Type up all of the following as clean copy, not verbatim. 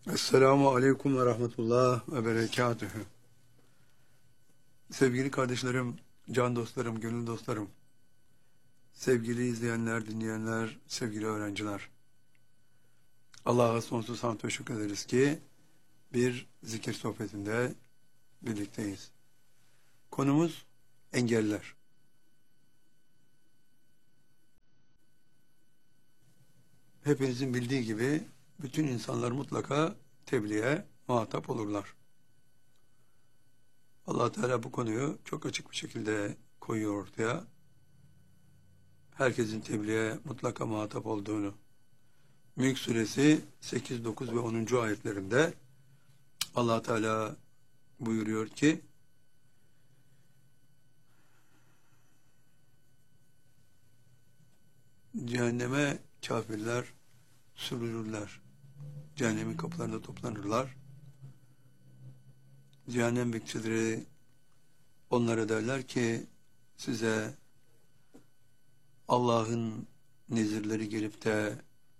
Esselamu Aleyküm ve Rahmetullah ve Berekatühü. Sevgili kardeşlerim, can dostlarım, gönül dostlarım, sevgili izleyenler, dinleyenler, sevgili öğrenciler. Allah'a sonsuz hamd ve şükür ederiz ki bir zikir sohbetinde birlikteyiz. Konumuz engeller. Hepinizin bildiği gibi bütün insanlar mutlaka tebliğe muhatap olurlar. Allah Teala bu konuyu çok açık bir şekilde koyuyor ortaya. Herkesin tebliğe mutlaka muhatap olduğunu. Mülk suresi 8, 9 ve 10. ayetlerinde Allah Teala buyuruyor ki cehenneme kafirler sürülürler. Cehennemin kapılarında toplanırlar. Cehennem bekçileri onlara derler ki size Allah'ın nezirleri gelip de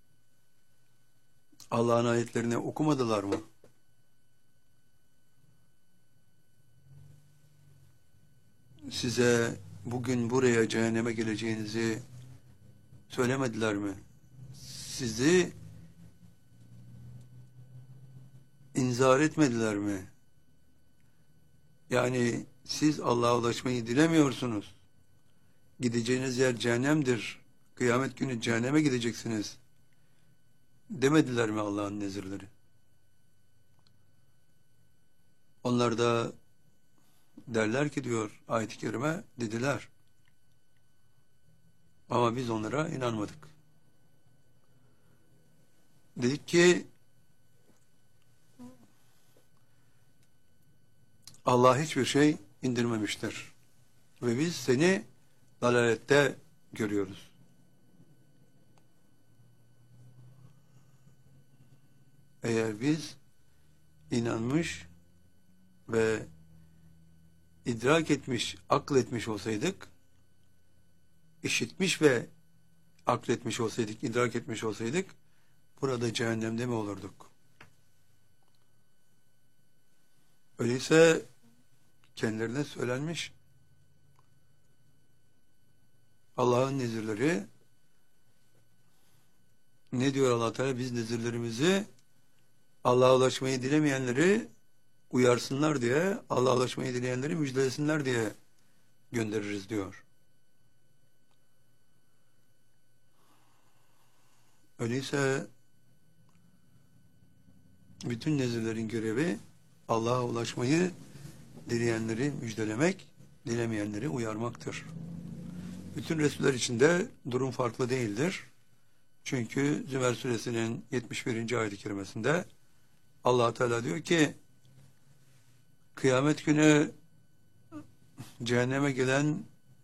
Allah'ın ayetlerini okumadılar mı? Size bugün buraya cehenneme geleceğinizi söylemediler mi? Sizi inzar etmediler mi? Yani siz Allah'a ulaşmayı dilemiyorsunuz. Gideceğiniz yer cehennemdir. Kıyamet günü cehenneme gideceksiniz. Demediler mi Allah'ın nezirleri? Onlar da derler ki diyor ayet-i kerime, dediler. Ama biz onlara inanmadık. Dedik ki Allah hiçbir şey indirmemiştir. Ve biz seni dalalette görüyoruz. Eğer biz inanmış ve idrak etmiş, akletmiş olsaydık, işitmiş ve akletmiş olsaydık, idrak etmiş olsaydık, burada cehennemde mi olurduk? Öyleyse kendilerine söylenmiş. Allah'ın nezirleri ne diyor Allah Teala? Biz nezirlerimizi Allah'a ulaşmayı dilemeyenleri uyarsınlar diye, Allah'a ulaşmayı dileyenleri müjdelesinler diye göndeririz diyor. Öyleyse bütün nezirlerin görevi Allah'a ulaşmayı dileyenleri müjdelemek, dilemeyenleri uyarmaktır. Bütün Resuller içinde durum farklı değildir. Çünkü Zümer suresinin 71. ayet-i kerimesinde Allah Teala diyor ki kıyamet günü cehenneme gelen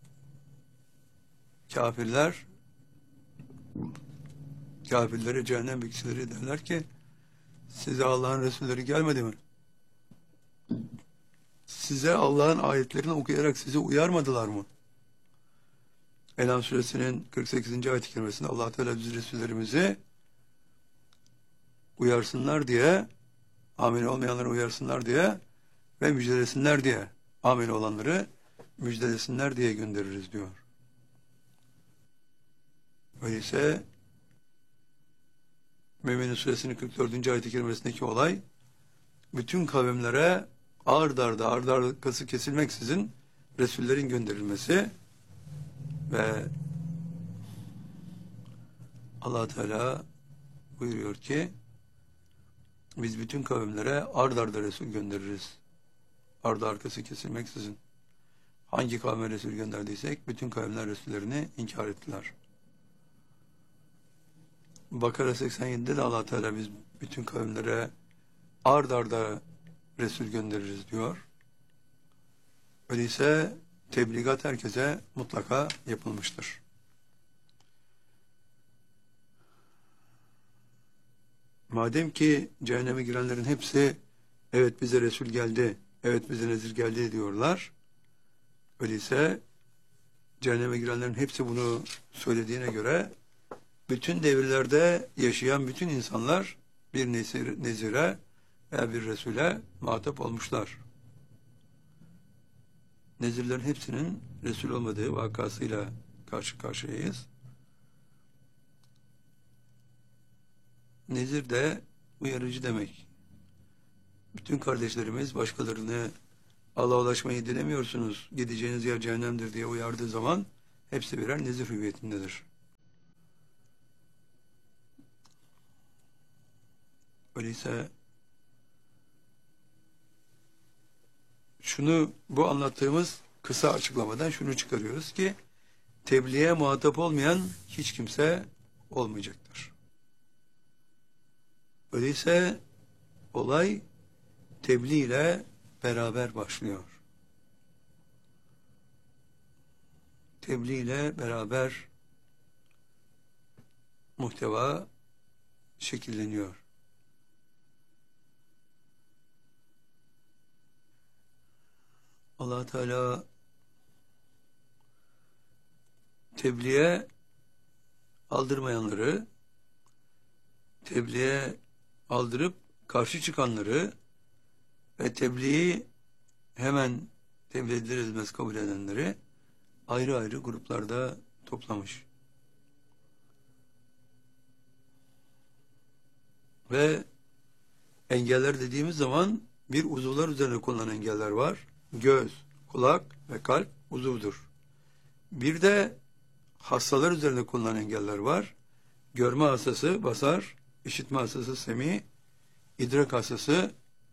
kafirlere cehennem bekçileri derler ki size Allah'ın Resulleri gelmedi mi? Size Allah'ın ayetlerini okuyarak sizi uyarmadılar mı? En'am suresinin 48. ayet-i kerimesinde Allah Teala biz Resullerimizi uyarsınlar diye, amin olmayanları uyarsınlar diye ve müjdelesinler diye, amin olanları müjdelesinler diye göndeririz diyor. Öyleyse Mü'minin suresinin 44. ayet-i kerimesindeki olay bütün kavimlere ard arkası kesilmeksizin Resullerin gönderilmesi ve Allah Teala buyuruyor ki biz bütün kavimlere ard arda Resul göndeririz. Ardı arkası kesilmeksizin. Hangi kavme Resul gönderdiysek bütün kavimler Resullerini inkar ettiler. Bakara 87'de de Allah Teala biz bütün kavimlere ard arda Resul göndeririz diyor. Öyleyse tebligat herkese mutlaka yapılmıştır. Madem ki cehenneme girenlerin hepsi evet bize Resul geldi, evet bize nezir geldi diyorlar. Öyleyse cehenneme girenlerin hepsi bunu söylediğine göre bütün devirlerde yaşayan bütün insanlar bir nezire veya bir Resul'e muhatap olmuşlar. Nezirlerin hepsinin Resul olmadığı vakasıyla karşı karşıyayız. Nezir de uyarıcı demek. Bütün kardeşlerimiz başkalarını Allah'a ulaşmayı dilemiyorsunuz, gideceğiniz yer cehennemdir diye uyardığı zaman hepsi birer nezir hüviyetindedir. Öyleyse bu anlattığımız kısa açıklamadan şunu çıkarıyoruz ki tebliğe muhatap olmayan hiç kimse olmayacaktır. Öyleyse olay tebliğ ile beraber başlıyor. Tebliğ ile beraber muhteva şekilleniyor. Allah Teala tebliğe aldırmayanları, tebliğe aldırıp karşı çıkanları ve tebliği hemen tebliğ edilir edilmez kabul edenleri ayrı ayrı gruplarda toplamış. Ve engeller dediğimiz zaman bir uzuvlar üzerine konulan engeller var. Göz, kulak ve kalp uzuvdur. Bir de hastalar üzerine konulan engeller var. Görme hastası basar, işitme hastası semi, idrak hastası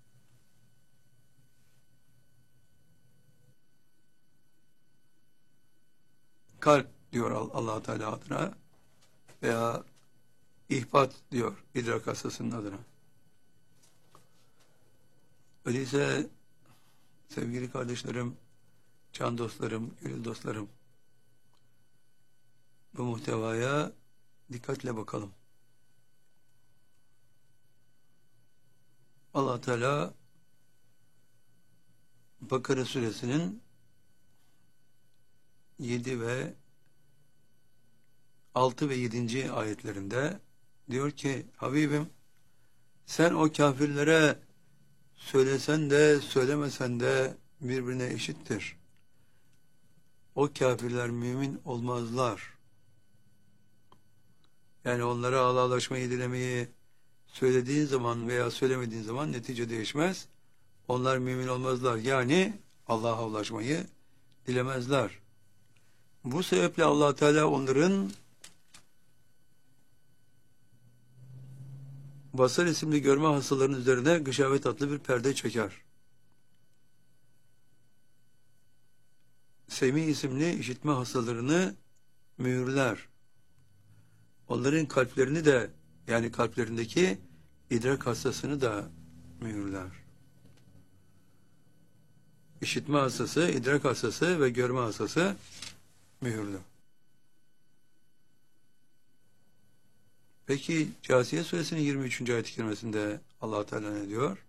kalp diyor Allah Teala adına veya ihbat diyor idrak hastasının adına. Öyleyse sevgili kardeşlerim, can dostlarım, gönül dostlarım, bu muhtevaya dikkatle bakalım. Allah Teala Bakara suresinin 6 ve 7. ayetlerinde diyor ki Habibim sen o kafirlere söylesen de söylemesen de birbirine eşittir. O kafirler mümin olmazlar. Yani onlara Allah'a ulaşmayı dilemeyi söylediğin zaman veya söylemediğin zaman netice değişmez. Onlar mümin olmazlar. Yani Allah'a ulaşmayı dilemezler. Bu sebeple Allah Teala onların basar isimli görme hastalarının üzerine gışavet adlı bir perde çeker. Semi isimli işitme hastalarını mühürler. Onların kalplerini de yani kalplerindeki idrak hastasını da mühürler. İşitme hastası, idrak hastası ve görme hastası mühürlü. Peki Câsiye suresinin 23. ayet-i kerimesinde Allah Teala ne diyor?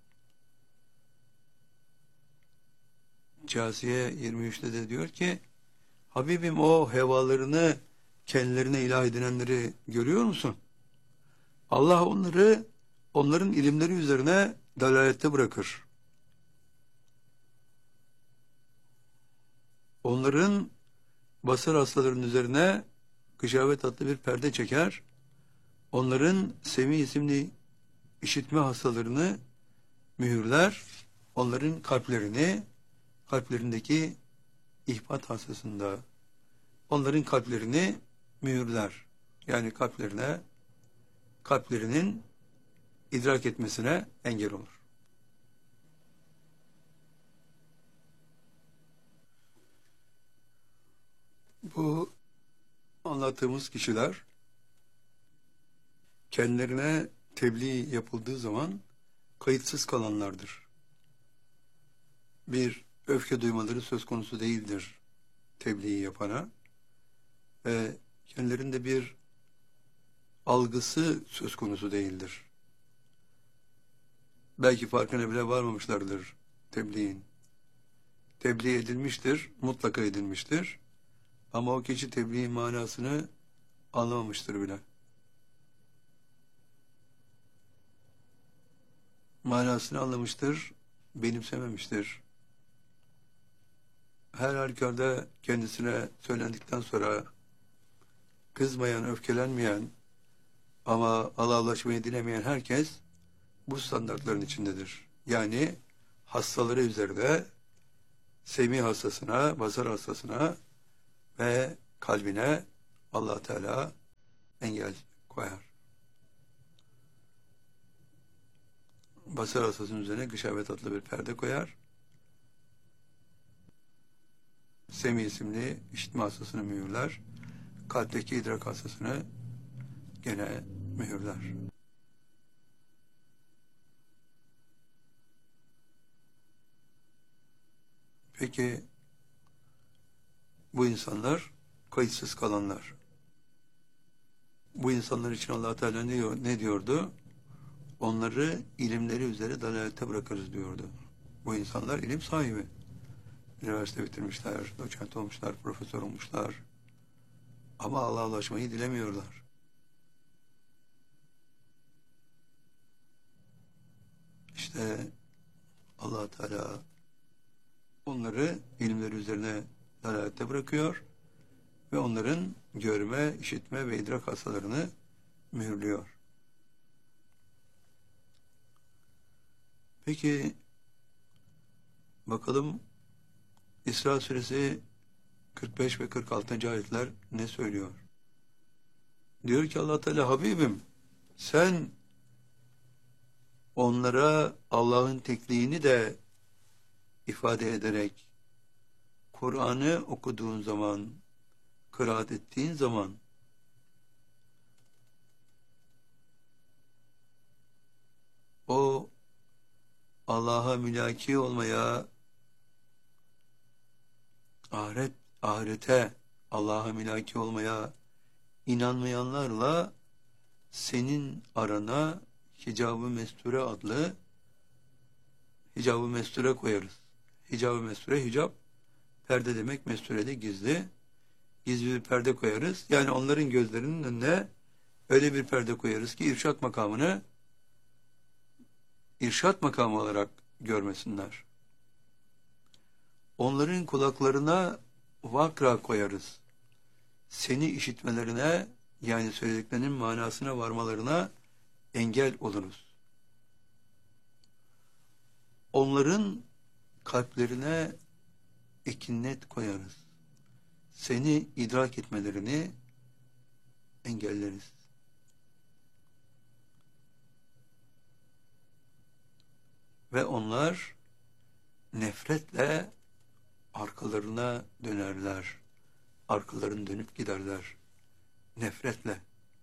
Câsiye 23'te de diyor ki Habibim o hevalarını kendilerine ilah edinenleri görüyor musun? Allah onların ilimleri üzerine dalalette bırakır. Onların basar hastalarının üzerine gışavet adlı bir perde çeker. Onların semi isimli işitme hastalarını mühürler. Onların kalplerindeki ihbat hastasında onların kalplerini mühürler. Yani kalplerinin idrak etmesine engel olur. Bu anlattığımız kişiler kendilerine tebliğ yapıldığı zaman kayıtsız kalanlardır. Bir öfke duymaları söz konusu değildir tebliği yapana ve kendilerinde bir algısı söz konusu değildir. Belki farkına bile varmamışlardır tebliğin. Tebliğ edilmiştir, mutlaka edilmiştir. Ama o kişi tebliğin manasını anlamamıştır bile. manasını anlamıştır, benimsememiştir. Her halükarda kendisine söylendikten sonra kızmayan, öfkelenmeyen ama Allah'laşmayı dilemeyen herkes bu standartların içindedir. Yani hastaları üzerinde semî hastasına, basar hastasına ve kalbine Allah Teala engel koyar. Basar hastasının üzerine gışavet adlı bir perde koyar. Semî isimli işitme hastasını mühürler. Kalpteki idrak hastasını gene mühürler. Peki bu insanlar kayıtsız kalanlar. Bu insanlar için Allah Teala ne diyordu? Onları ilimleri üzere dalalete bırakırız diyordu. Bu insanlar ilim sahibi. Üniversite bitirmişler, doçent olmuşlar, profesör olmuşlar. Ama Allah'a ulaşmayı dilemiyorlar. İşte Allah Teala onları ilimleri üzerine dalalete bırakıyor ve onların görme, işitme ve idrak hastalarını mühürlüyor. Peki bakalım İsra suresi 45 ve 46. ayetler ne söylüyor? Diyor ki Allah Teala, Habibim sen onlara Allah'ın tekliğini de ifade ederek Kur'an'ı okuduğun zaman, kıraat ettiğin zaman o Allah'a mülaki olmaya, ahirete Allah'a mülaki olmaya inanmayanlarla senin arana hicab-ı mesture adlı hicab-ı mesture koyarız. Hicab-ı mesture, hicab perde demek, mesture de gizli. Gizli bir perde koyarız. Yani onların gözlerinin önüne öyle bir perde koyarız ki irşat makamını irşat makamı olarak görmesinler. Onların kulaklarına vakra koyarız. Seni işitmelerine, yani söylediklerinin manasına varmalarına engel oluruz. Onların kalplerine ekinnet koyarız. Seni idrak etmelerini engelleriz. Ve onlar nefretle arkalarına dönerler. Arkalarını dönüp giderler. Nefretle.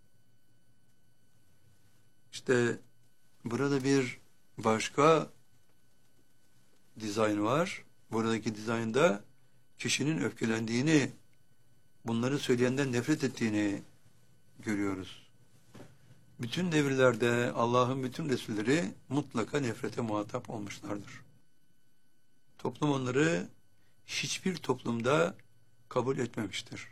İşte burada bir başka dizayn var. Buradaki dizaynda kişinin öfkelendiğini, bunları söyleyenden nefret ettiğini görüyoruz. Bütün devirlerde Allah'ın bütün Resulleri mutlaka nefrete muhatap olmuşlardır. Toplum onları hiçbir toplumda kabul etmemiştir.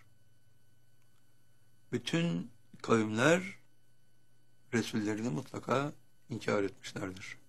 Bütün kavimler Resullerini mutlaka inkar etmişlerdir.